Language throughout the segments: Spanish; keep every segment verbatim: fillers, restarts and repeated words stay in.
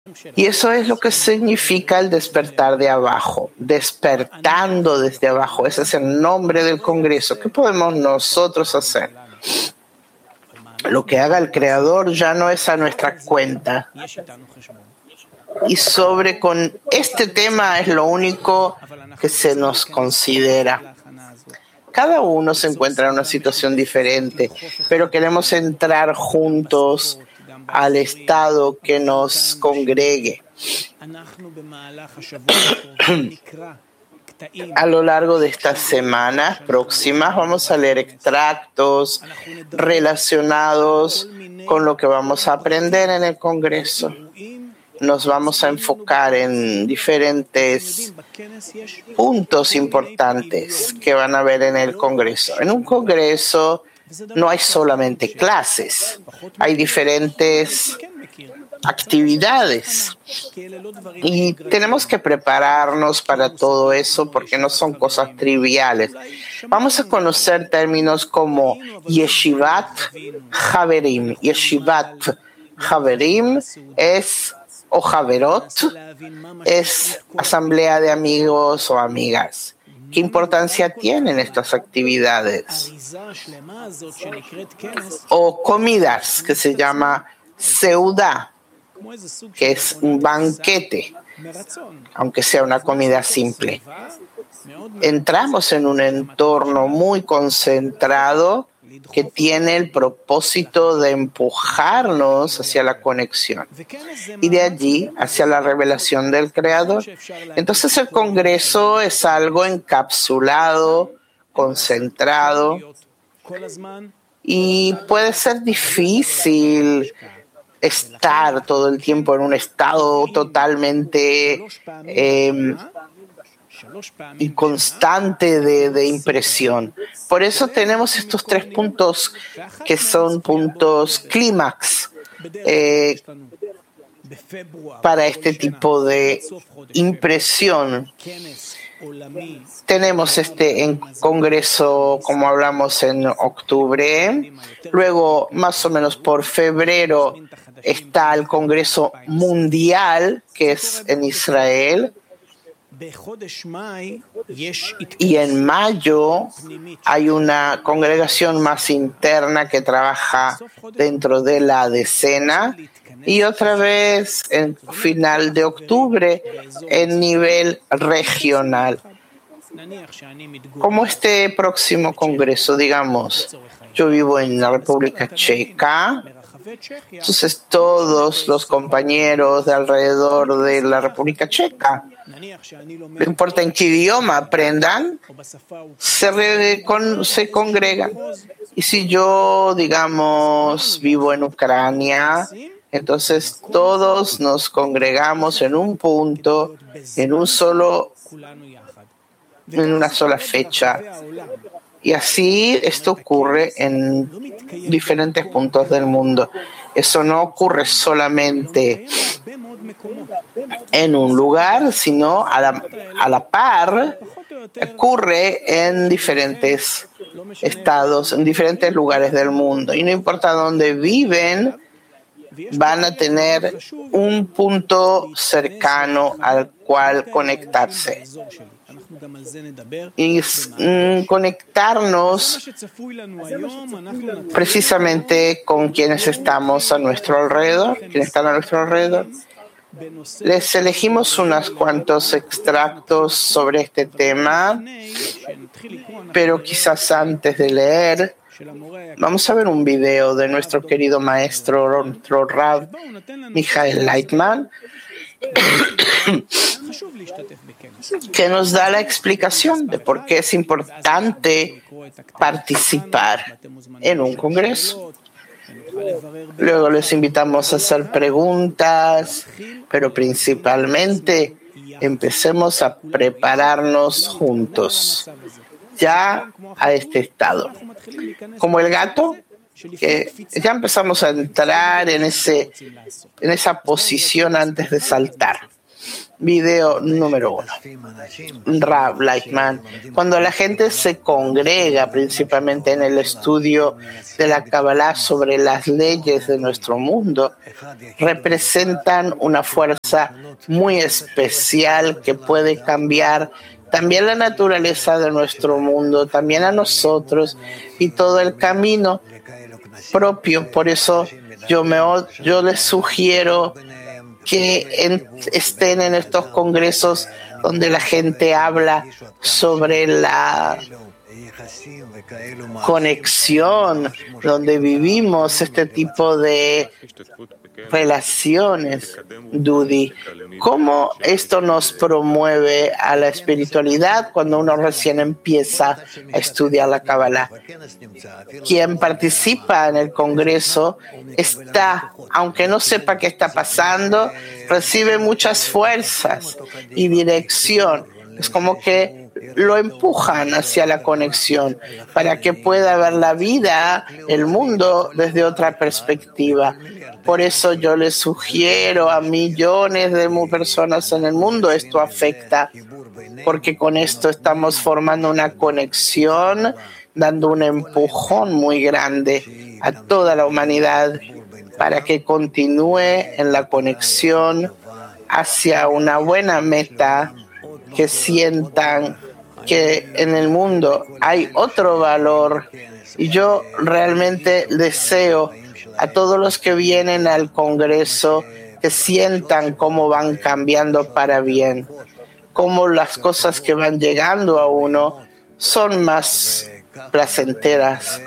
Y eso es lo que significa el despertar de abajo, despertando desde abajo. Ese es el nombre del Congreso. ¿Qué podemos nosotros hacer? Lo que haga el Creador ya no es a nuestra cuenta. Y sobre con este tema es lo único que se nos considera. Cada uno se encuentra en una situación diferente, pero queremos entrar juntos al estado que nos congregue. A lo largo de estas semanas próximas vamos a leer extractos relacionados con lo que vamos a aprender en el Congreso. Nos vamos a enfocar en diferentes puntos importantes que van a ver en el Congreso. En un Congreso no hay solamente clases, hay diferentes actividades y tenemos que prepararnos para todo eso porque no son cosas triviales. Vamos a conocer términos como Yeshivat Haverim. Yeshivat Haverim es o Haverot, es asamblea de amigos o amigas. ¿Qué importancia tienen estas actividades? O comidas, que se llama Seudá, que es un banquete, aunque sea una comida simple. Entramos en un entorno muy concentrado que tiene el propósito de empujarnos hacia la conexión y de allí hacia la revelación del Creador. Entonces el Congreso es algo encapsulado, concentrado, y puede ser difícil estar todo el tiempo en un estado totalmente eh, y constante de, de impresión. Por eso tenemos estos tres puntos que son puntos clímax eh, para este tipo de impresión. Tenemos este en congreso, como hablamos, en octubre. Luego, más o menos por febrero, está el Congreso Mundial, que es en Israel. Y en mayo hay una congregación más interna que trabaja dentro de la decena. Y otra vez en final de octubre en nivel regional. Como este próximo congreso, digamos, yo vivo en la República Checa, entonces todos los compañeros de alrededor de la República Checa, no importa en qué idioma aprendan, se, re, con, se congregan. Y si yo, digamos, vivo en Ucrania, entonces todos nos congregamos en un punto, en un solo, en una sola fecha. Y así esto ocurre en diferentes puntos del mundo. Eso no ocurre solamente en un lugar, sino a la, a la par ocurre en diferentes estados, en diferentes lugares del mundo. Y no importa dónde viven, van a tener un punto cercano al cual conectarse. Y mm, conectarnos precisamente con quienes estamos a nuestro alrededor, quienes están a nuestro alrededor. Les elegimos unos cuantos extractos sobre este tema, pero quizás antes de leer, vamos a ver un video de nuestro querido maestro, nuestro Rav Michael Leitman, que nos da la explicación de por qué es importante participar en un congreso. Luego les invitamos a hacer preguntas, pero principalmente empecemos a prepararnos juntos ya a este estado. Como el gato, que ya empezamos a entrar en ese, en esa posición antes de saltar. Video número uno. Rav Leitman. Cuando la gente se congrega principalmente en el estudio de la Kabbalah sobre las leyes de nuestro mundo, representan una fuerza muy especial que puede cambiar también la naturaleza de nuestro mundo, también a nosotros y todo el camino propio. Por eso yo, me, yo les sugiero que en, estén en estos congresos donde la gente habla sobre la conexión, donde vivimos este tipo de relaciones, Dudi. ¿Cómo esto nos promueve a la espiritualidad cuando uno recién empieza a estudiar la Kabbalah? Quien participa en el Congreso está, aunque no sepa qué está pasando, recibe muchas fuerzas y dirección. Es como que lo empujan hacia la conexión para que pueda ver la vida, el mundo desde otra perspectiva. Por eso yo les sugiero a millones de personas en el mundo, esto afecta, porque con esto estamos formando una conexión, dando un empujón muy grande a toda la humanidad para que continúe en la conexión hacia una buena meta, que sientan que en el mundo hay otro valor. Y yo realmente deseo a todos los que vienen al Congreso que sientan cómo van cambiando para bien, cómo las cosas que van llegando a uno son más placenteras.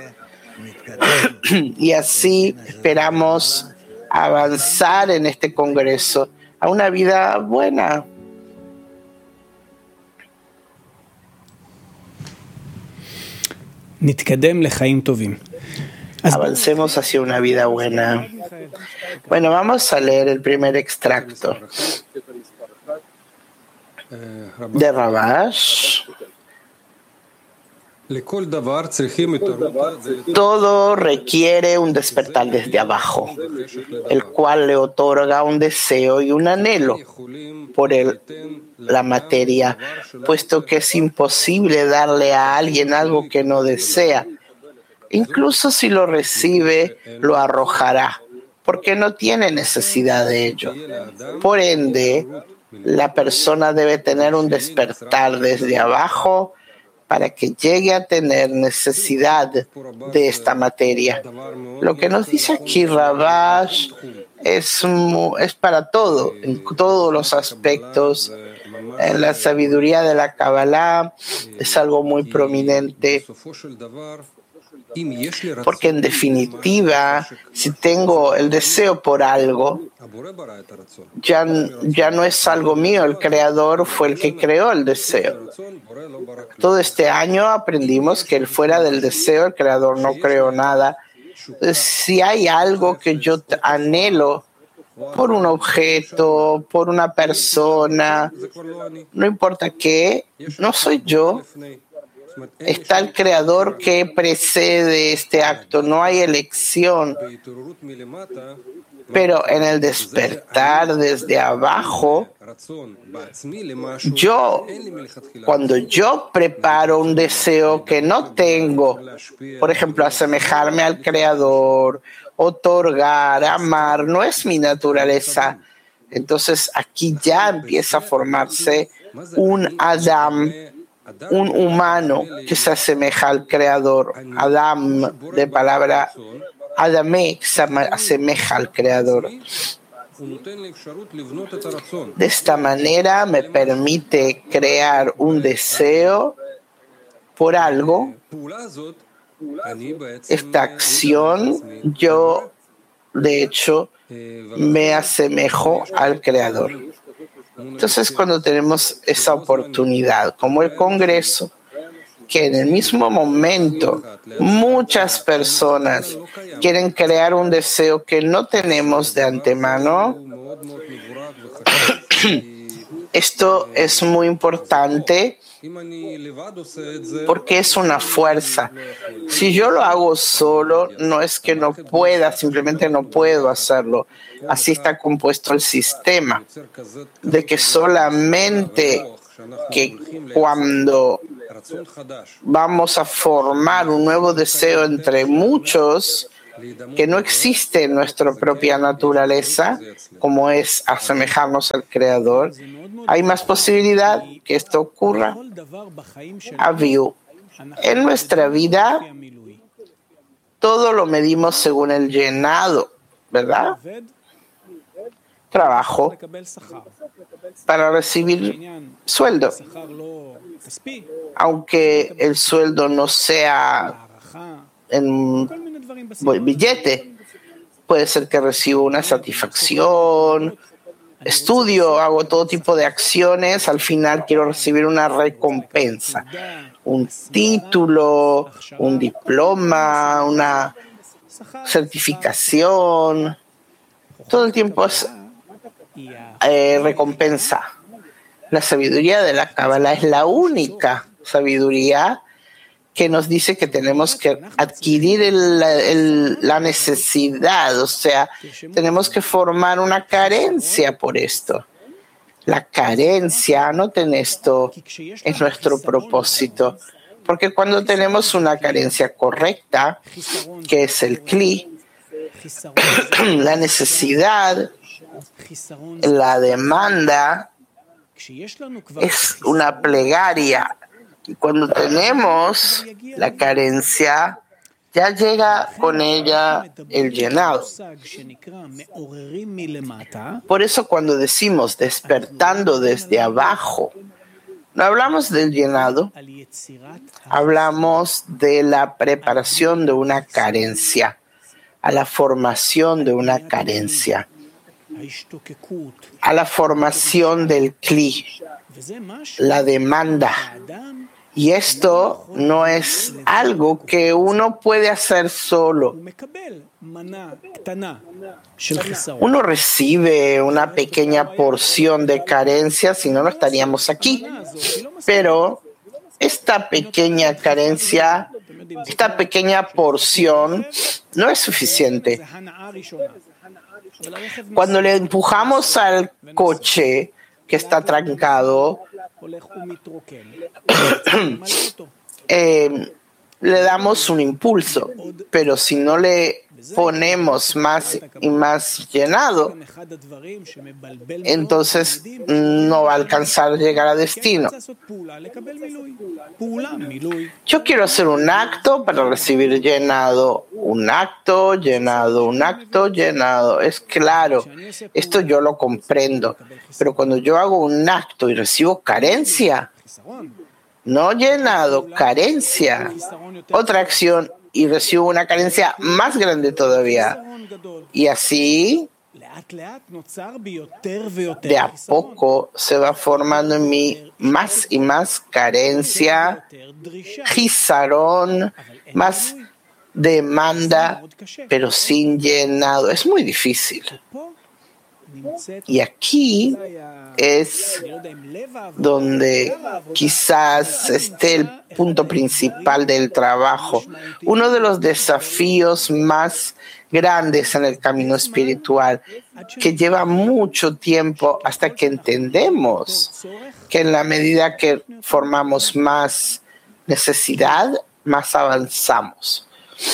Y así esperamos avanzar en este Congreso a una vida buena. Avancemos hacia una vida buena. Bueno, vamos a leer el primer extracto de Rabash. Todo requiere un despertar desde abajo, el cual le otorga un deseo y un anhelo por el, la materia, puesto que es imposible darle a alguien algo que no desea. Incluso si lo recibe, lo arrojará, porque no tiene necesidad de ello. Por ende, la persona debe tener un despertar desde abajo para que llegue a tener necesidad de esta materia. Lo que nos dice aquí Rabash es, es para todo, en todos los aspectos. En la sabiduría de la Kabbalah es algo muy prominente, porque en definitiva, si tengo el deseo por algo, ya, ya no es algo mío, el Creador fue el que creó el deseo. Todo este año aprendimos que fuera del deseo el Creador no creó nada. Entonces, si hay algo que yo anhelo por un objeto, por una persona, no importa qué, no soy yo. Está el Creador que precede este acto, no hay elección. Pero en el despertar desde abajo, yo, cuando yo preparo un deseo que no tengo, por ejemplo, asemejarme al Creador, otorgar, amar, no es mi naturaleza. Entonces aquí ya empieza a formarse un Adam, un humano que se asemeja al Creador. Adam, de palabra Adamé, que se asemeja al Creador. De esta manera me permite crear un deseo por algo. Esta acción, yo, de hecho, me asemejo al Creador. Entonces, cuando tenemos esa oportunidad, como el Congreso, que en el mismo momento muchas personas quieren crear un deseo que no tenemos de antemano, Esto es muy importante porque es una fuerza. Si yo lo hago solo, no es que no pueda, simplemente no puedo hacerlo. Así está compuesto el sistema, de que solamente que cuando vamos a formar un nuevo deseo entre muchos, que no existe en nuestra propia naturaleza, como es asemejarnos al Creador, hay más posibilidad que esto ocurra. Aviu. En nuestra vida, todo lo medimos según el llenado, ¿verdad? Trabajo para recibir sueldo. Aunque el sueldo no sea en billete, puede ser que reciba una satisfacción, estudio, hago todo tipo de acciones, al final quiero recibir una recompensa, un título, un diploma, una certificación, todo el tiempo es eh, recompensa. La sabiduría de la Kabbalah es la única sabiduría que nos dice que tenemos que adquirir el, el, la necesidad, o sea, tenemos que formar una carencia por esto. La carencia, anoten esto, es nuestro propósito, porque cuando tenemos una carencia correcta, que es el Kli, la necesidad, la demanda, es una plegaria. Y cuando tenemos la carencia, ya llega con ella el llenado. Por eso cuando decimos despertando desde abajo, no hablamos del llenado, hablamos de la preparación de una carencia, a la formación de una carencia, a la formación del Kli, la demanda. Y esto no es algo que uno puede hacer solo. Uno recibe una pequeña porción de carencia, si no, no estaríamos aquí. Pero esta pequeña carencia, esta pequeña porción no es suficiente. Cuando le empujamos al coche que está trancado, eh, le damos un impulso, pero si no le ponemos más y más llenado, entonces no va a alcanzar a llegar a destino. Yo quiero hacer un acto para recibir llenado, un acto, llenado, un acto, llenado. Es claro, esto yo lo comprendo, pero cuando yo hago un acto y recibo carencia, no llenado, carencia, otra acción y recibo una carencia más grande todavía. Y así, de a poco se va formando en mí más y más carencia, jizarón, más demanda, pero sin llenado. Es muy difícil. Y aquí es donde quizás esté el punto principal del trabajo, uno de los desafíos más grandes en el camino espiritual, que lleva mucho tiempo hasta que entendemos que en la medida que formamos más necesidad, más avanzamos.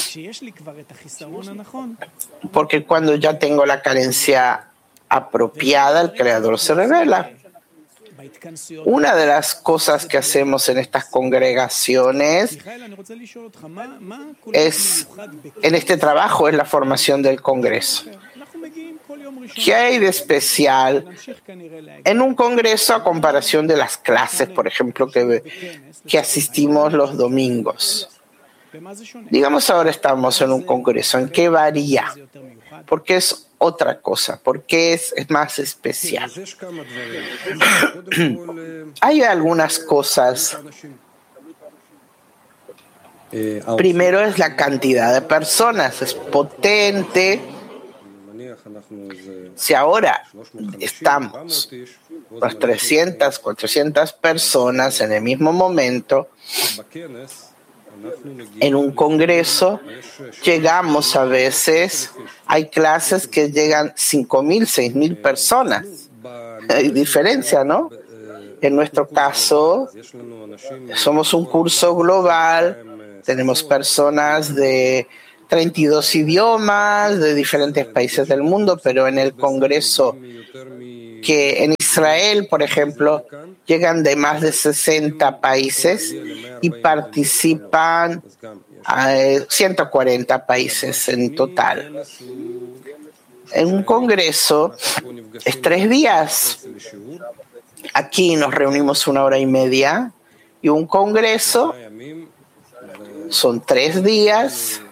Porque cuando ya tengo la carencia apropiada, el Creador se revela. Una de las cosas que hacemos en estas congregaciones es, en este trabajo, es la formación del Congreso. ¿Qué hay de especial en un congreso a comparación de las clases, por ejemplo, que, que asistimos los domingos? Digamos, ahora estamos en un congreso. ¿En qué varía? Porque es otra cosa, porque es, es más especial. Hay algunas cosas. Primero es la cantidad de personas, es potente. Si ahora estamos las trescientas, cuatrocientas personas en el mismo momento, en un congreso, llegamos a veces, hay clases que llegan cinco mil, seis mil personas. Hay diferencia, ¿no? En nuestro caso, somos un curso global, tenemos personas de treinta y dos idiomas, de diferentes países del mundo, pero en el congreso que en Israel, por ejemplo, llegan de más de sesenta países y participan a ciento cuarenta países en total. En un congreso es tres días. Aquí nos reunimos una hora y media y un congreso son tres días.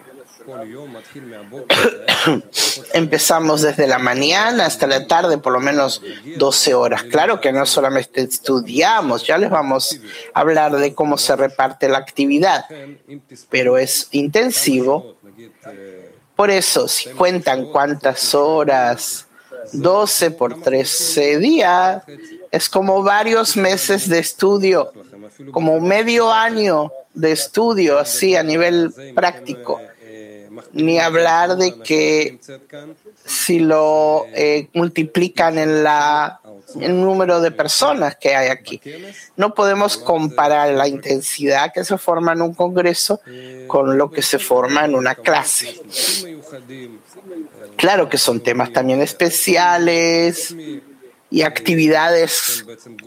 Empezamos desde la mañana hasta la tarde, por lo menos doce horas. Claro que no solamente estudiamos, ya les vamos a hablar de cómo se reparte la actividad, pero es intensivo. Por eso, si cuentan cuántas horas, doce por trece días, es como varios meses de estudio, como medio año de estudio, así a nivel práctico. Ni hablar de que si lo eh, multiplican en la el número de personas que hay aquí. No podemos comparar la intensidad que se forma en un congreso con lo que se forma en una clase. Claro que son temas también especiales y actividades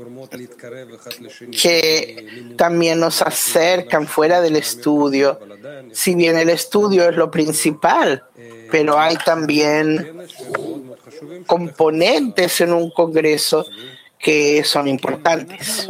que también nos acercan fuera del estudio. Si bien el estudio es lo principal, pero hay también componentes en un congreso que son importantes.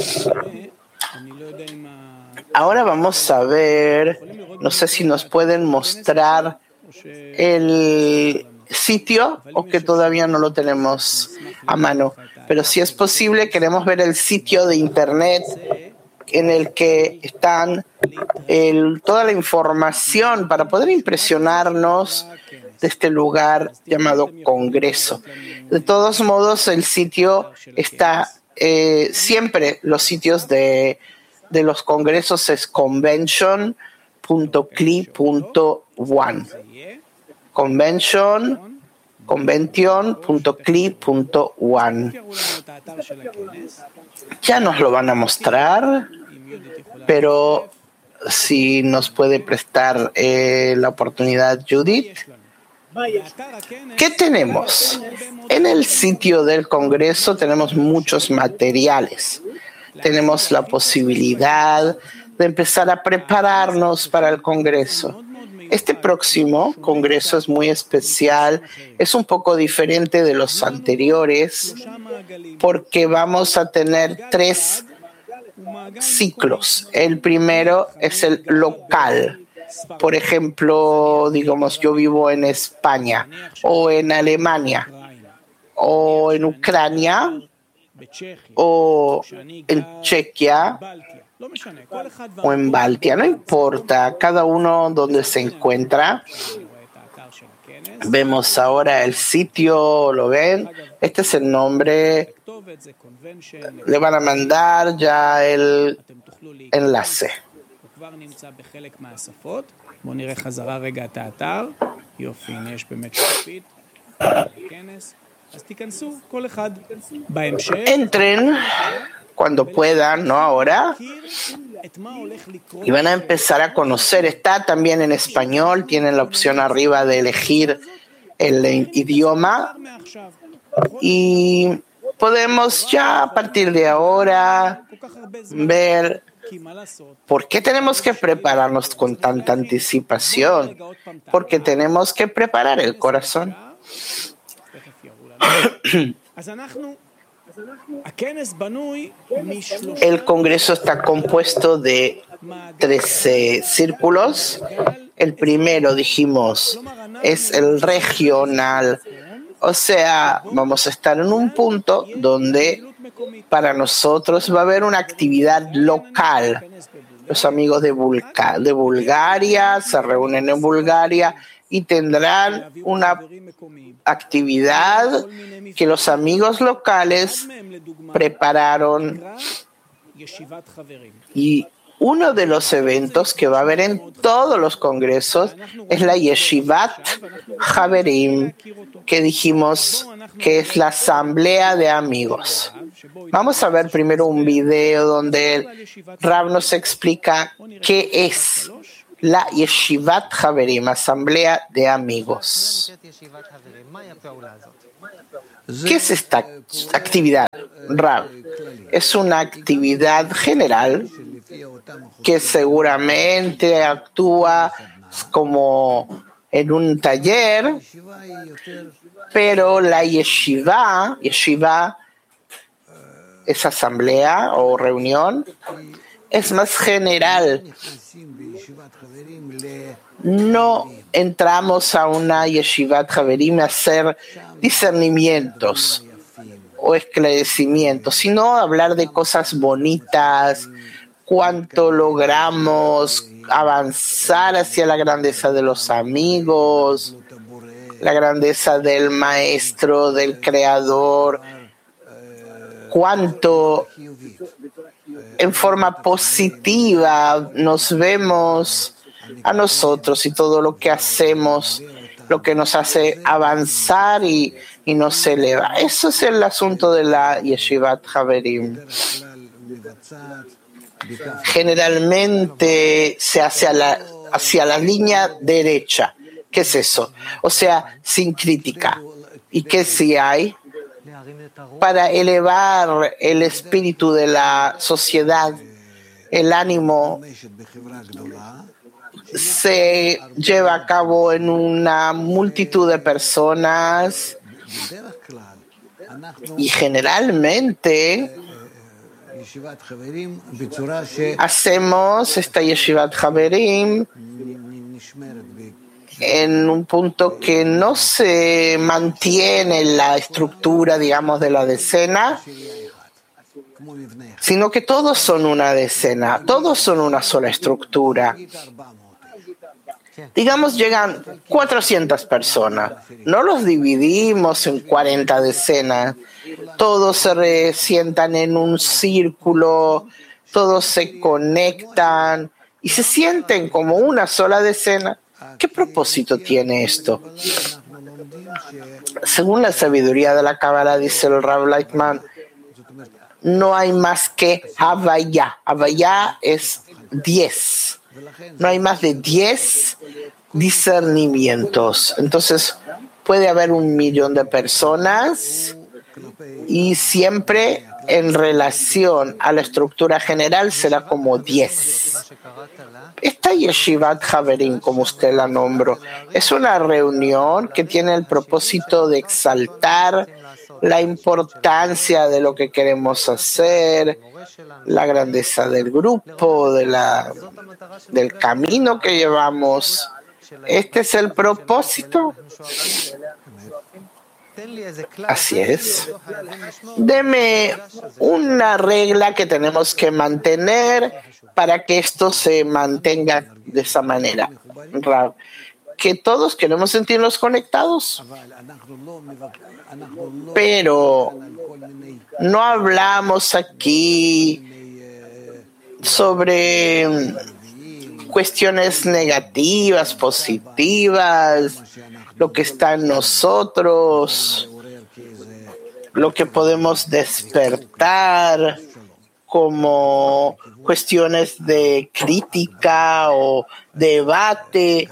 Ahora vamos a ver, no sé si nos pueden mostrar el sitio o que todavía no lo tenemos a mano, pero si es posible queremos ver el sitio de internet en el que están el, toda la información para poder impresionarnos de este lugar llamado Congreso. De todos modos, el sitio está eh, siempre, los sitios de, de los congresos es convention punto c l i punto one. Convention, convention punto c l i punto one. Ya nos lo van a mostrar, pero si nos puede prestar eh, la oportunidad, Judith. ¿Qué tenemos? En el sitio del Congreso tenemos muchos materiales. Tenemos la posibilidad de empezar a prepararnos para el Congreso. Este próximo Congreso es muy especial, es un poco diferente de los anteriores porque vamos a tener tres ciclos. El primero es el local. Por ejemplo, digamos, yo vivo en España o en Alemania o en Ucrania o en Chequia o en Baltia, no importa, cada uno donde se encuentra. Vemos ahora el sitio, ¿lo ven? Este es el nombre. Le van a mandar ya el enlace. Entren cuando puedan, no ahora, y van a empezar a conocer. Está también en español, tienen la opción arriba de elegir el idioma y podemos ya a partir de ahora ver por qué tenemos que prepararnos con tanta anticipación, porque tenemos que preparar el corazón. El Congreso está compuesto de trece círculos. El primero, dijimos, es el regional. O sea, vamos a estar en un punto donde para nosotros va a haber una actividad local. Los amigos de, Bulga- de Bulgaria se reúnen en Bulgaria y tendrán una actividad que los amigos locales prepararon. Y uno de los eventos que va a haber en todos los congresos es la Yeshivat Haverim, que dijimos que es la asamblea de amigos. Vamos a ver primero un video donde el Rab nos explica qué es la Yeshivat Haverim, asamblea de amigos. ¿Qué es esta actividad, Rab? Es una actividad general que seguramente actúa como en un taller, pero la yeshiva, yeshiva es asamblea o reunión, es más general. No entramos a una yeshivat haverim a hacer discernimientos o esclarecimientos, sino hablar de cosas bonitas, cuánto logramos avanzar hacia la grandeza de los amigos, la grandeza del maestro, del creador, cuánto en forma positiva nos vemos a nosotros y todo lo que hacemos, lo que nos hace avanzar y, y nos eleva. Eso es el asunto de la Yeshivat Haverim. Generalmente se hace a la, hacia la línea derecha. ¿Qué es eso? O sea, sin crítica. ¿Y qué sí hay? Para elevar el espíritu de la sociedad, el ánimo se lleva a cabo en una multitud de personas y generalmente hacemos esta Yeshivat Haverim en un punto que no se mantiene la estructura, digamos, de la decena, sino que todos son una decena, todos son una sola estructura. Digamos, llegan cuatrocientas personas, no los dividimos en cuarenta decenas, todos se sientan en un círculo, todos se conectan y se sienten como una sola decena. ¿Qué propósito tiene esto? Según la sabiduría de la Cábala, dice el Rav Lightman, no hay más que Havaya. Havaya es diez. No hay más de diez discernimientos. Entonces, puede haber un millón de personas y siempre en relación a la estructura general será como diez. Esta Yeshivat Haverim, como usted la nombró, es una reunión que tiene el propósito de exaltar la importancia de lo que queremos hacer, la grandeza del grupo, de la, del camino que llevamos. Este es el propósito. Así es. Deme una regla que tenemos que mantener para que esto se mantenga de esa manera. Que todos queremos sentirnos conectados, pero no hablamos aquí sobre cuestiones negativas, positivas, lo que está en nosotros, lo que podemos despertar como cuestiones de crítica o debate.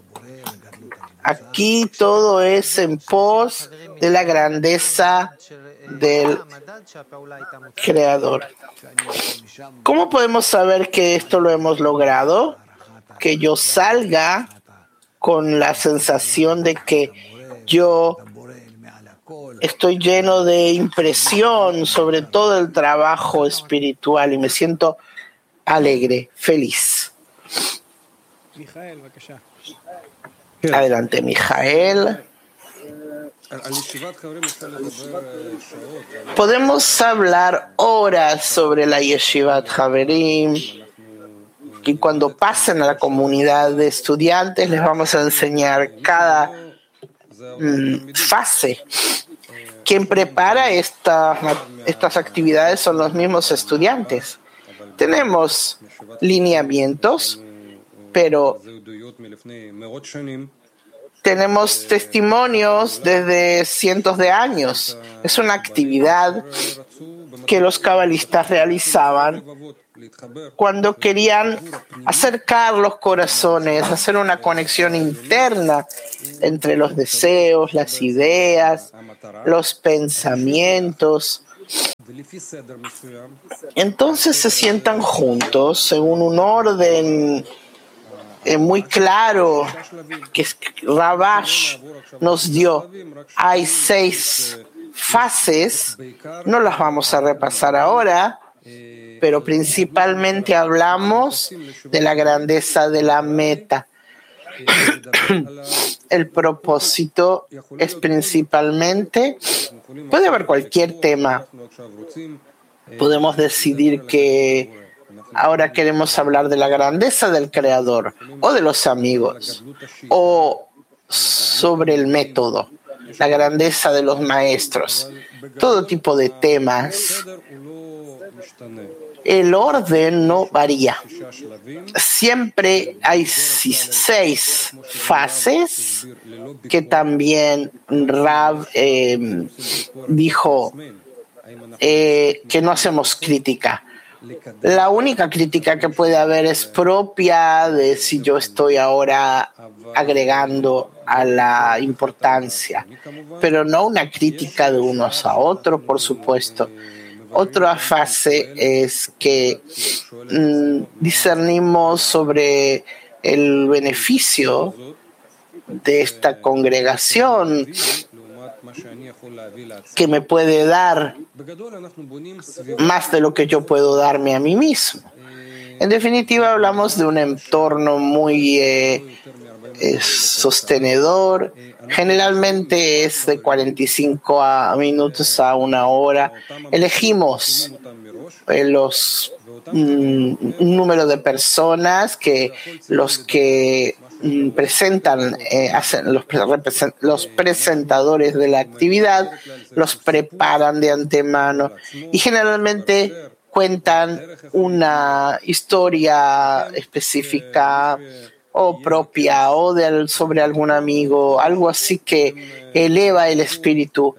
Aquí todo es en pos de la grandeza del Creador. ¿Cómo podemos saber que esto lo hemos logrado? Que yo salga con la sensación de que yo estoy lleno de impresión sobre todo el trabajo espiritual y me siento alegre, feliz. Adelante, Mijael. Podemos hablar horas sobre la Yeshivat Haverim. que cuando pasen a la comunidad de estudiantes les vamos a enseñar cada mm, fase. Quien prepara esta, estas actividades son los mismos estudiantes. Tenemos lineamientos, pero tenemos testimonios desde cientos de años. Es una actividad que los cabalistas realizaban cuando querían acercar los corazones, hacer una conexión interna entre los deseos, las ideas, los pensamientos. Entonces se sientan juntos según un orden eh, muy claro que Rabash nos dio. Hay seis fases, no las vamos a repasar ahora, pero principalmente hablamos de la grandeza de la meta. El propósito es principalmente, puede haber cualquier tema. Podemos decidir que ahora queremos hablar de la grandeza del Creador, o de los amigos, o sobre el método, la grandeza de los maestros, todo tipo de temas. El orden no varía. Siempre hay seis fases que también Rav eh, dijo eh, que no hacemos crítica. La única crítica que puede haber es propia de si yo estoy ahora agregando a la importancia, pero no una crítica de unos a otros, por supuesto. Otra fase es que mm, discernimos sobre el beneficio de esta congregación que me puede dar más de lo que yo puedo darme a mí mismo. En definitiva, hablamos de un entorno muy eh, eh, sostenedor. Generalmente es de cuarenta y cinco a minutos a una hora. Elegimos eh, los mm, un número de personas que los que mm, presentan, eh, hacen los, los presentadores de la actividad, los preparan de antemano y generalmente cuentan una historia específica o propia o de, sobre algún amigo, algo así que eleva el espíritu.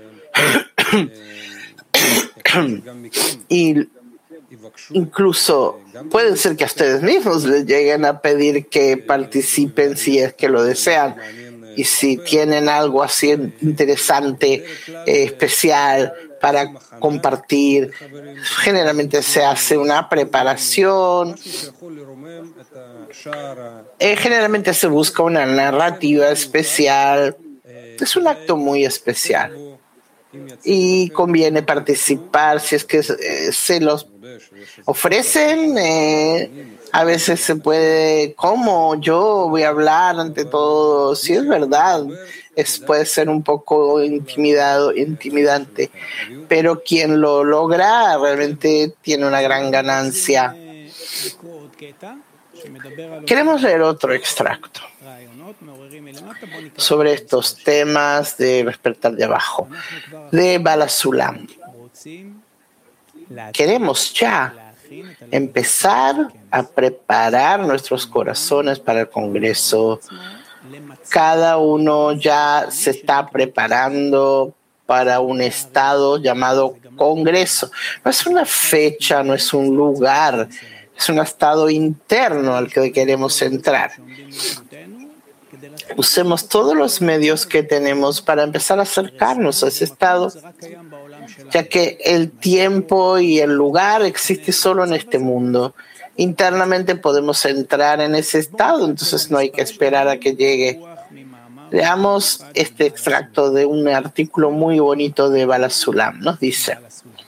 Y incluso puede ser que a ustedes mismos les lleguen a pedir que participen si es que lo desean. Y si tienen algo así interesante, eh, especial para compartir, generalmente se hace una preparación. Eh, generalmente se busca una narrativa especial. Es un acto muy especial. Y conviene participar si es que eh, se los ofrecen. Eh, a veces se puede, ¿cómo yo voy a hablar ante todo? Si es verdad, es, puede ser un poco intimidado, intimidante, pero quien lo logra realmente tiene una gran ganancia. Queremos leer otro extracto sobre estos temas de despertar de abajo, de Balasulam. Queremos ya empezar a preparar nuestros corazones para el Congreso. Cada uno ya se está preparando para un estado llamado Congreso. No es una fecha, no es un lugar, es un estado interno al que queremos entrar. Usemos todos los medios que tenemos para empezar a acercarnos a ese estado, ya que el tiempo y el lugar existe solo en este mundo. Internamente podemos entrar en ese estado, entonces no hay que esperar a que llegue. Leamos este extracto de un artículo muy bonito de Balasulam. Nos dice: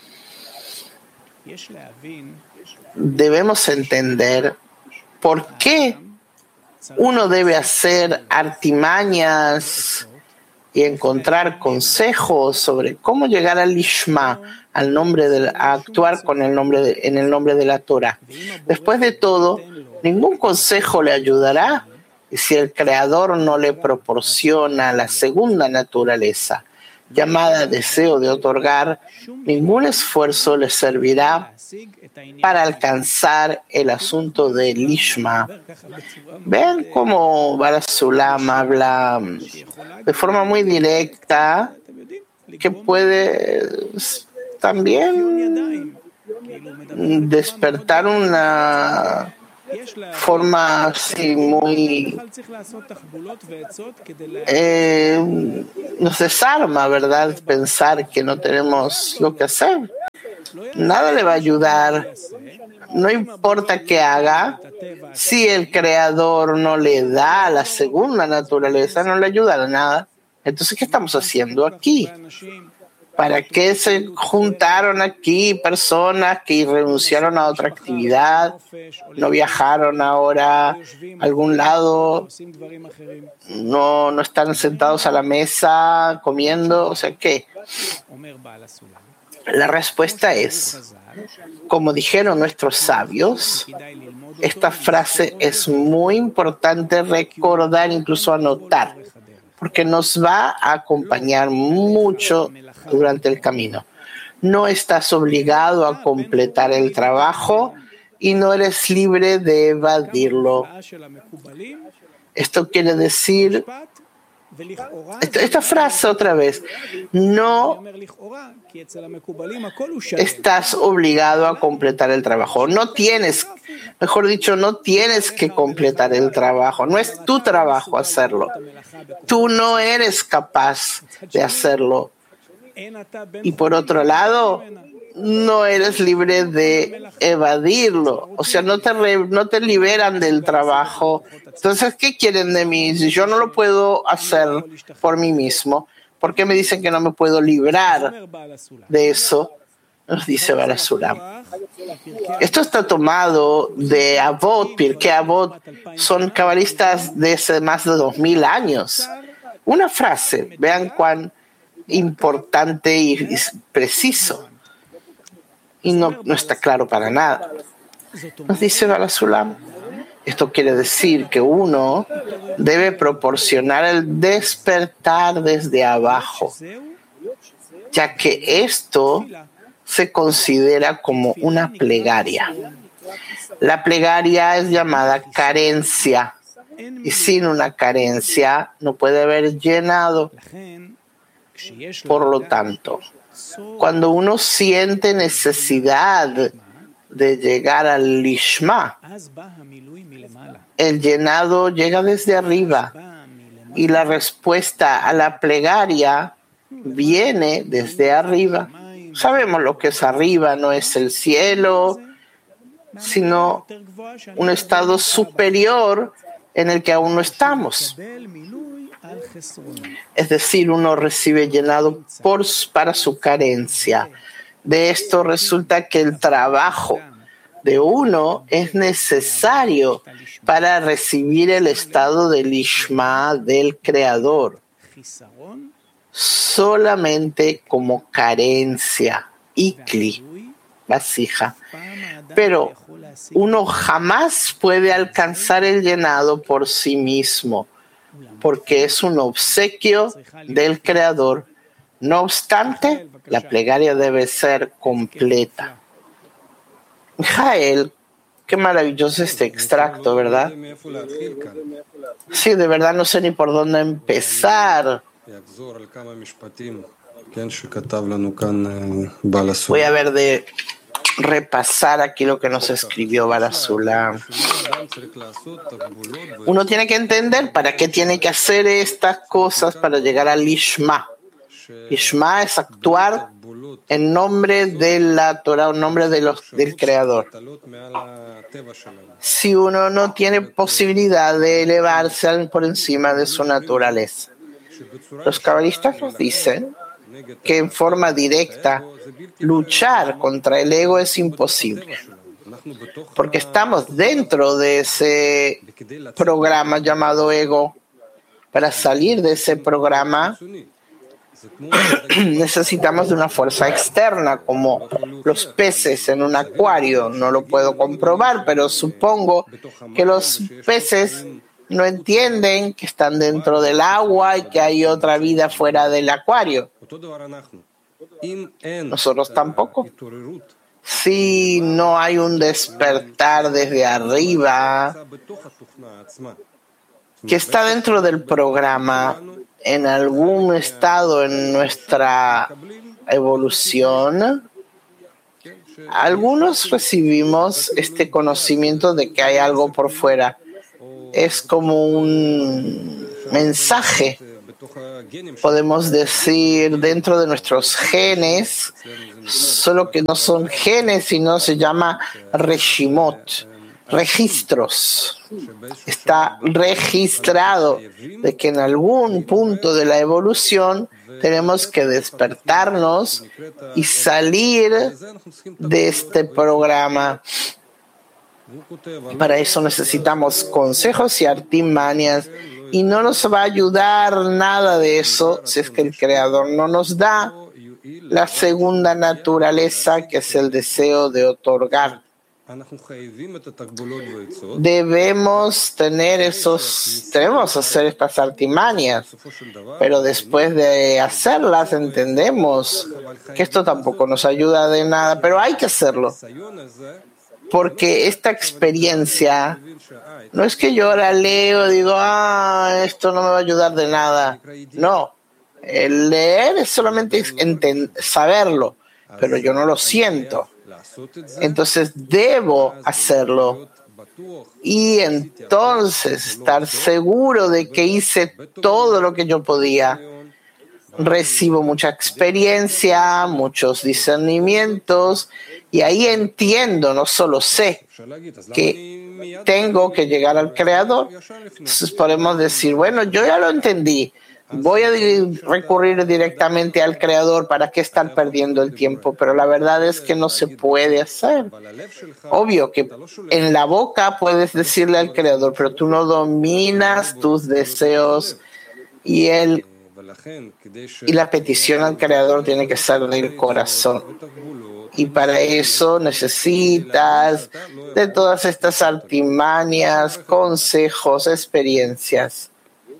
debemos entender por qué uno debe hacer artimañas y encontrar consejos sobre cómo llegar al Lishma, al nombre del, a actuar con el nombre de, en el nombre de la Torah. Después de todo, ningún consejo le ayudará si el Creador no le proporciona la segunda naturaleza, llamada deseo de otorgar. Ningún esfuerzo le servirá para alcanzar el asunto del Lishma. Ven cómo Barasulam habla de forma muy directa, que puede también despertar una forma así muy eh, nos desarma, ¿verdad? Pensar que no tenemos lo que hacer. Nada le va a ayudar. No importa qué haga, si el Creador no le da la segunda naturaleza, no le ayuda a nada. Entonces, ¿qué estamos haciendo aquí? ¿Para qué se juntaron aquí personas que renunciaron a otra actividad, no viajaron ahora a algún lado, no, no están sentados a la mesa comiendo? O sea, ¿qué? La respuesta es, como dijeron nuestros sabios, esta frase es muy importante recordar, incluso anotar, porque nos va a acompañar mucho durante el camino. No estás obligado a completar el trabajo y no eres libre de evadirlo. Esto quiere decir, esta, esta frase otra vez, no estás obligado a completar el trabajo. No tienes, mejor dicho, no tienes que completar el trabajo. No es tu trabajo hacerlo. Tú no eres capaz de hacerlo. Y por otro lado, no eres libre de evadirlo. O sea, no te, re, no te liberan del trabajo. Entonces, ¿qué quieren de mí? Si yo no lo puedo hacer por mí mismo, ¿por qué me dicen que no me puedo librar de eso? Nos dice Barasulam. Esto está tomado de Avot, Pirkei Avot, son cabalistas de hace más de dos mil años. Una frase, vean cuán importante y preciso. Y no, no está claro para nada. Nos dice Barasulam, esto quiere decir que uno debe proporcionar el despertar desde abajo, ya que esto se considera como una plegaria. La plegaria es llamada carencia, y sin una carencia no puede haber llenado. Por lo tanto, cuando uno siente necesidad de llegar al Lishma, el llenado llega desde arriba y la respuesta a la plegaria viene desde arriba. Sabemos lo que es arriba, no es el cielo, sino un estado superior en el que aún no estamos. Es decir, uno recibe llenado por, para su carencia. De esto resulta que el trabajo de uno es necesario para recibir el estado del Lishma del Creador, solamente como carencia, ikli, vasija. Pero uno jamás puede alcanzar el llenado por sí mismo, porque es un obsequio del Creador. No obstante, la plegaria debe ser completa. Jael, qué maravilloso este extracto, ¿verdad? Sí, de verdad no sé ni por dónde empezar. Voy a ver de repasar aquí lo que nos escribió Barasulam. Uno tiene que entender para qué tiene que hacer estas cosas para llegar al Lishma. Lishma es actuar en nombre de la Torah, en nombre de los, del Creador. Si uno no tiene posibilidad de elevarse por encima de su naturaleza. Los cabalistas nos dicen que en forma directa luchar contra el ego es imposible, porque estamos dentro de ese programa llamado ego. Para salir de ese programa necesitamos de una fuerza externa, como los peces en un acuario. No lo puedo comprobar, pero supongo que los peces no entienden que están dentro del agua y que hay otra vida fuera del acuario. Nosotros tampoco. Si no hay un despertar desde arriba que está dentro del programa, en algún estado en nuestra evolución, algunos recibimos este conocimiento de que hay algo por fuera. Es como un mensaje, podemos decir, dentro de nuestros genes, solo que no son genes, sino se llama reshimot, registros. Está registrado de que en algún punto de la evolución tenemos que despertarnos y salir de este programa. Para eso necesitamos consejos y artimañas, y no nos va a ayudar nada de eso si es que el Creador no nos da la segunda naturaleza, que es el deseo de otorgar. Debemos tener esos, debemos hacer estas artimañas, pero después de hacerlas entendemos que esto tampoco nos ayuda de nada, pero hay que hacerlo. Porque esta experiencia no es que yo ahora leo y digo, ah, esto no me va a ayudar de nada. No, el leer es solamente enten- saberlo, pero yo no lo siento. Entonces debo hacerlo y entonces estar seguro de que hice todo lo que yo podía. Recibo mucha experiencia, muchos discernimientos, y ahí entiendo, no solo sé que tengo que llegar al Creador. Entonces podemos decir, bueno, yo ya lo entendí, voy a recurrir directamente al Creador, ¿para qué estar perdiendo el tiempo? Pero la verdad es que no se puede hacer. Obvio que en la boca puedes decirle al Creador, pero tú no dominas tus deseos, y él y la petición al Creador tiene que ser del corazón. Y para eso necesitas de todas estas artimañas, consejos, experiencias.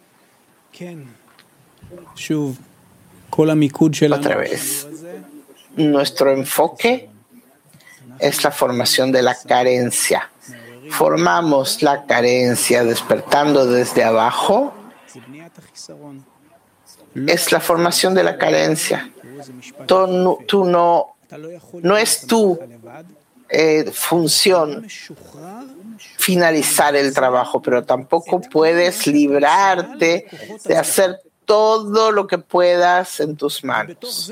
Otra vez, nuestro enfoque es la formación de la carencia. Formamos la carencia despertando desde abajo. Es la formación de la carencia. Tú, tú no, no es tu eh, función finalizar el trabajo, pero tampoco puedes librarte de hacer todo lo que puedas en tus manos.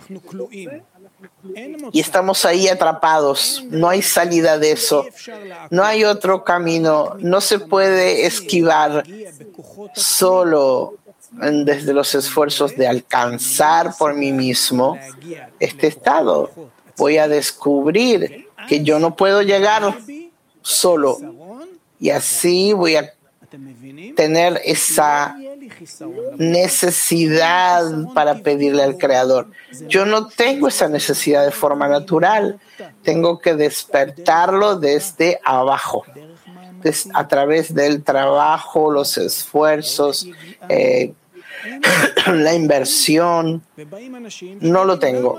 Y estamos ahí atrapados. No hay salida de eso. No hay otro camino. No se puede esquivar solo desde los esfuerzos de alcanzar por mí mismo este estado. Voy a descubrir que yo no puedo llegar solo, y así voy a tener esa necesidad para pedirle al Creador. Yo no tengo esa necesidad de forma natural, tengo que despertarlo desde abajo, des, a través del trabajo, los esfuerzos, eh, la inversión. No lo tengo.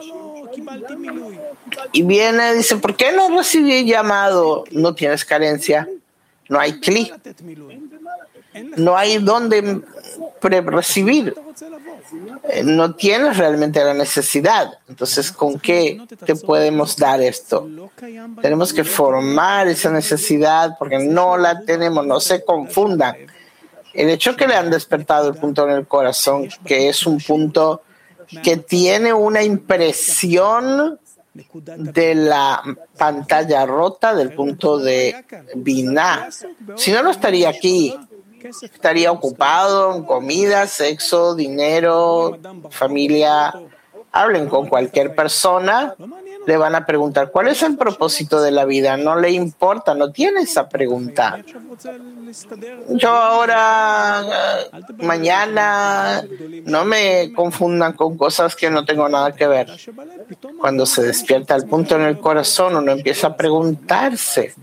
Y viene y dice, ¿por qué no recibí llamado? No tienes carencia, no hay cli, no hay dónde recibir, no tienes realmente la necesidad. Entonces, ¿con qué te podemos dar esto? Tenemos que formar esa necesidad porque no la tenemos. No se confundan. El hecho que le han despertado el punto en el corazón, que es un punto que tiene una impresión de la pantalla rota del punto de Binah. Si no, no estaría aquí. Estaría ocupado en comida, sexo, dinero, familia. Hablen con cualquier persona le van a preguntar, ¿cuál es el propósito de la vida? No le importa, no tiene esa pregunta. Yo ahora, mañana, no me confundan con cosas que no tengo nada que ver. Cuando se despierta el punto en el corazón, uno empieza a preguntarse,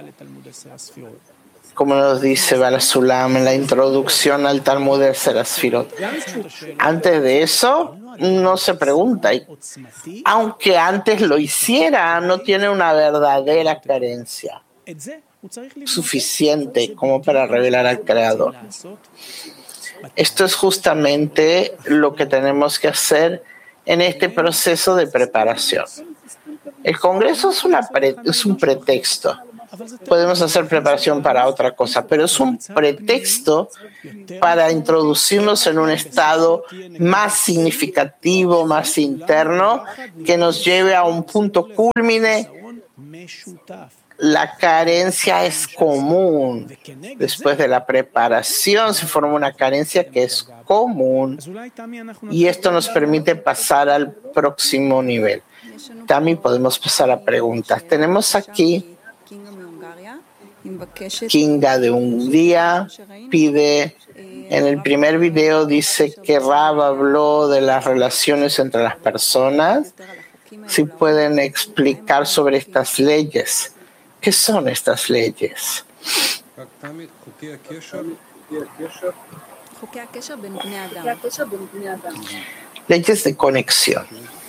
como nos dice Baal HaSulam en la introducción al Talmud de Serasfirot. Antes de eso, no se pregunta. Y aunque antes lo hiciera, no tiene una verdadera carencia suficiente como para revelar al Creador. Esto es justamente lo que tenemos que hacer en este proceso de preparación. El Congreso es, una pre- es un pretexto. Podemos hacer preparación para otra cosa, pero es un pretexto para introducirnos en un estado más significativo, más interno, que nos lleve a un punto cúlmine. La carencia es común. Después de la preparación se forma una carencia que es común y esto nos permite pasar al próximo nivel. También podemos pasar a preguntas. Tenemos aquí Kinga de Hungría, pide, en el primer video dice que Rab habló de las relaciones entre las personas. Si pueden explicar sobre estas leyes. ¿Qué son estas leyes? Leyes de conexión.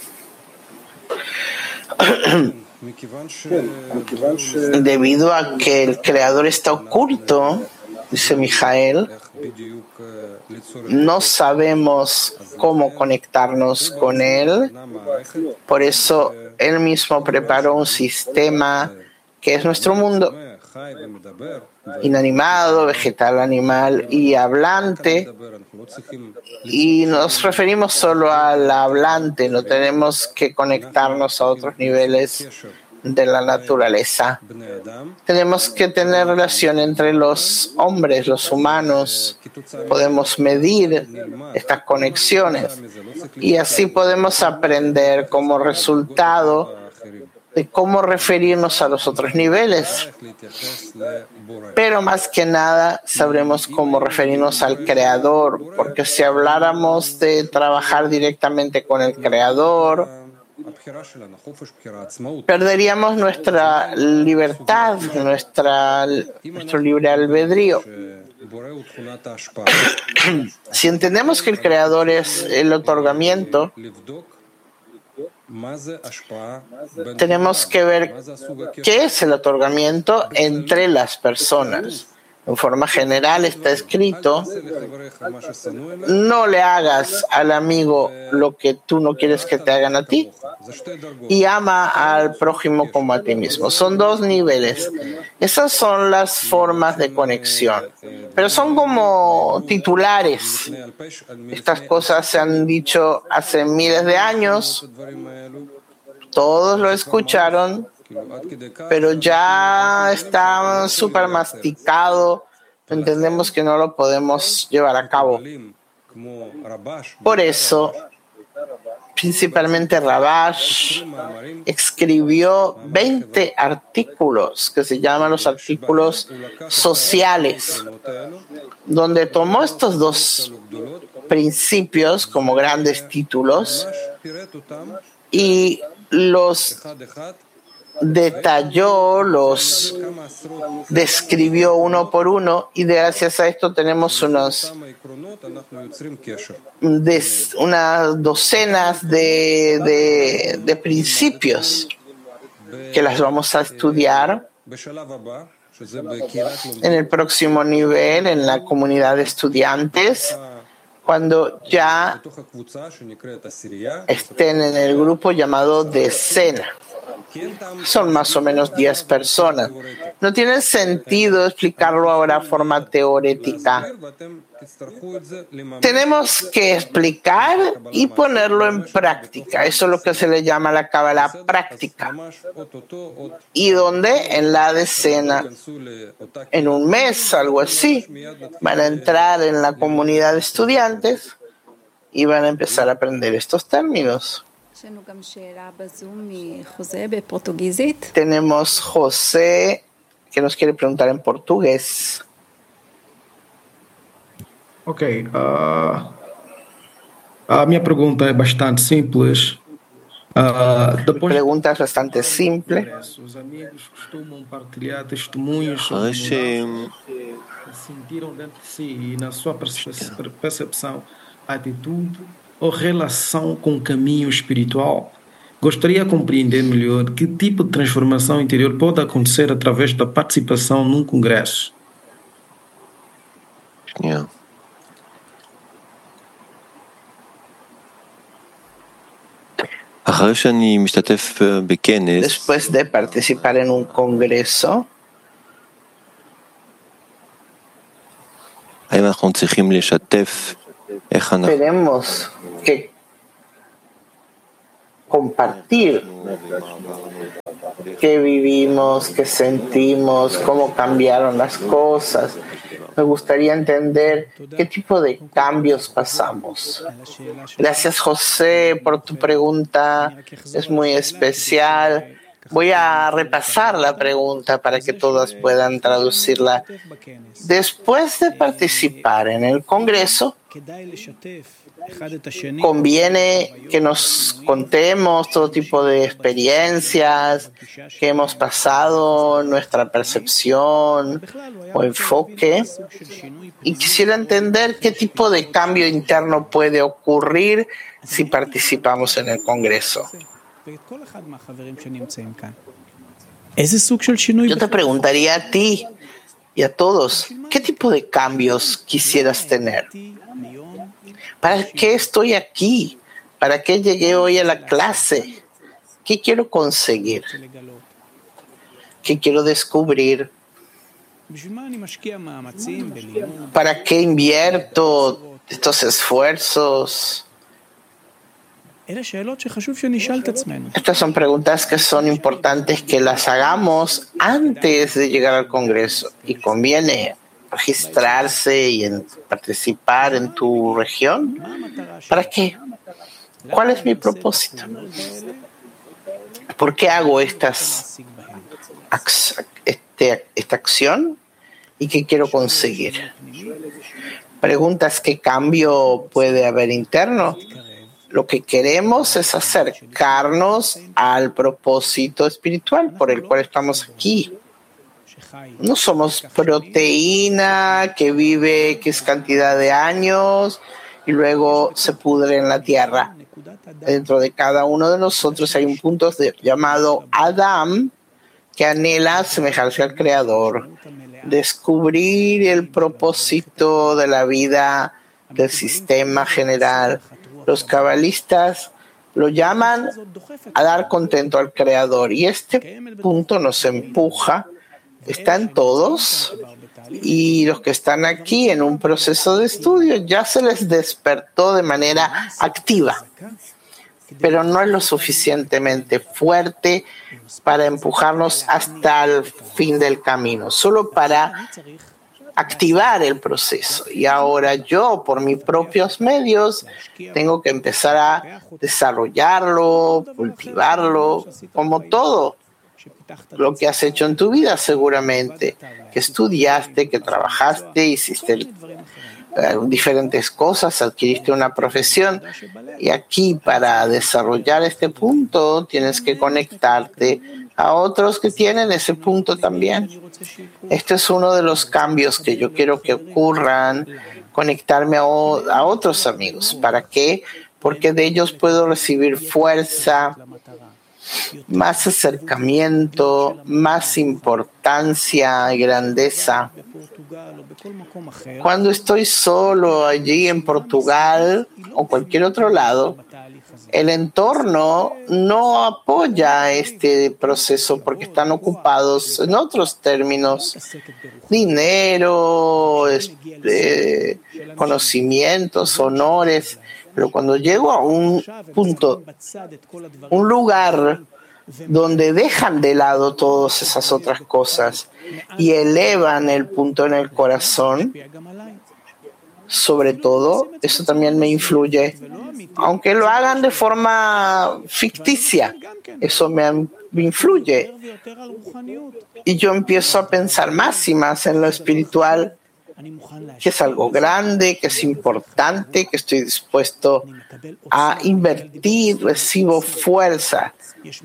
Debido a que el Creador está oculto, dice Mijael, no sabemos cómo conectarnos con Él. Por eso Él mismo preparó un sistema que es nuestro mundo, inanimado, vegetal, animal y hablante, y nos referimos solo al hablante, no tenemos que conectarnos a otros niveles de la naturaleza. Tenemos que tener relación entre los hombres, los humanos, podemos medir estas conexiones y así podemos aprender como resultado de cómo referirnos a los otros niveles. Pero más que nada sabremos cómo referirnos al Creador, porque si habláramos de trabajar directamente con el Creador, perderíamos nuestra libertad, nuestra, nuestro libre albedrío. Si entendemos que el Creador es el otorgamiento, tenemos que ver qué es el otorgamiento entre las personas. En forma general está escrito, no le hagas al amigo lo que tú no quieres que te hagan a ti y ama al prójimo como a ti mismo. Son dos niveles. Esas son las formas de conexión, pero son como titulares. Estas cosas se han dicho hace miles de años, todos lo escucharon, pero ya está súper masticado, entendemos que no lo podemos llevar a cabo. Por eso, principalmente Rabash escribió veinte artículos que se llaman los artículos sociales, donde tomó estos dos principios como grandes títulos y los detalló, los describió uno por uno y gracias a esto tenemos unos des, unas docenas de, de, de principios que las vamos a estudiar en el próximo nivel, en la comunidad de estudiantes, cuando ya estén en el grupo llamado Decena. Son más o menos diez personas. No tiene sentido explicarlo ahora de forma teórica. Tenemos que explicar y ponerlo en práctica. Eso es lo que se le llama la Kabbalah práctica. ¿Y dónde? En la decena. En un mes, algo así. Van a entrar en la comunidad de estudiantes y van a empezar a aprender estos términos. Tenemos José que nos quiere preguntar en portugués. Ok. Uh, a minha pergunta é bastante simples. Uh, depois, pergunta es bastante simple. Os amigos costumam partilhar testemunhos sobre mudanças que sentiram dentro de si e na sua percepção, atitude ou relação com o caminho espiritual. Gostaria de compreender melhor que tipo de transformação interior pode acontecer através da participação num congresso. Yeah. Después de participar en un congreso, tenemos que compartir qué vivimos, qué sentimos, cómo cambiaron las cosas. Me gustaría entender qué tipo de cambios pasamos. Gracias, José, por tu pregunta. Es muy especial. Voy a repasar la pregunta para que todas puedan traducirla. Después de participar en el Congreso, conviene que nos contemos todo tipo de experiencias que hemos pasado, nuestra percepción o enfoque, y quisiera entender qué tipo de cambio interno puede ocurrir si participamos en el Congreso. Yo te preguntaría a ti y a todos, ¿qué tipo de cambios quisieras tener? ¿Para qué estoy aquí? ¿Para qué llegué hoy a la clase? ¿Qué quiero conseguir? ¿Qué quiero descubrir? ¿Para qué invierto estos esfuerzos? Estas son preguntas que son importantes que las hagamos antes de llegar al Congreso, y conviene registrarse y en participar en tu región. ¿Para qué? ¿Cuál es mi propósito? ¿Por qué hago estas, este, esta acción? ¿Y qué quiero conseguir? Preguntas: ¿qué cambio puede haber interno? Lo que queremos es acercarnos al propósito espiritual por el cual estamos aquí. No somos proteína que vive X cantidad de años y luego se pudre en la tierra. Dentro de cada uno de nosotros hay un punto de, llamado Adam, que anhela asemejarse al Creador, descubrir el propósito de la vida, del sistema general. Los cabalistas lo llaman a dar contento al Creador, y este punto nos empuja. Está en todos, y los que están aquí en un proceso de estudio ya se les despertó de manera activa, pero no es lo suficientemente fuerte para empujarnos hasta el fin del camino, solo para activar el proceso. Y ahora yo, por mis propios medios, tengo que empezar a desarrollarlo, cultivarlo, como todo lo que has hecho en tu vida, seguramente, que estudiaste, que trabajaste, hiciste eh, diferentes cosas, adquiriste una profesión, y aquí para desarrollar este punto tienes que conectarte a otros que tienen ese punto también. Este es uno de los cambios que yo quiero que ocurran, conectarme a, o, a otros amigos. ¿Para qué? Porque de ellos puedo recibir fuerza, más acercamiento, más importancia y grandeza. Cuando estoy solo allí en Portugal o cualquier otro lado, el entorno no apoya este proceso porque están ocupados en otros términos: dinero, eh, conocimientos, honores. Pero cuando llego a un punto, un lugar donde dejan de lado todas esas otras cosas y elevan el punto en el corazón, sobre todo, eso también me influye. Aunque lo hagan de forma ficticia, eso me, me influye. Y yo empiezo a pensar más y más en lo espiritual, que es algo grande, que es importante, que estoy dispuesto a invertir, recibo fuerza.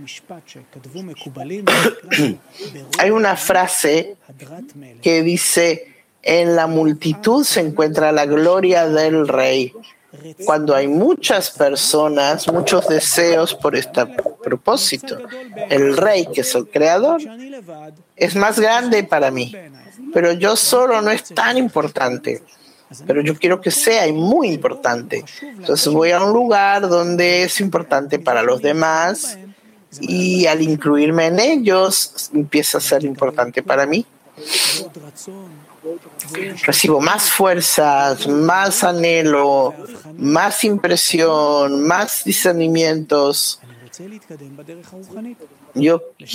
Hay una frase que dice: en la multitud se encuentra la gloria del Rey. Cuando hay muchas personas, muchos deseos por este propósito, el Rey, que es el Creador, es más grande para mí. Pero yo solo no es tan importante. Pero yo quiero que sea y muy importante. Entonces voy a un lugar donde es importante para los demás y al incluirme en ellos empieza a ser importante para mí. Recibo más fuerzas, más anhelo, más impresión, más discernimientos. Yo